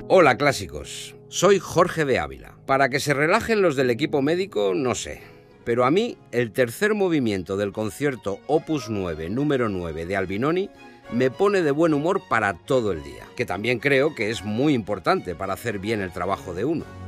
Hola clásicos, soy Jorge de Ávila. Para que se relajen los del equipo médico, no sé. Pero a mí, el tercer movimiento del concierto Opus 9, número 9 de Albinoni, me pone de buen humor para todo el día, que también creo que es muy importante para hacer bien el trabajo de uno.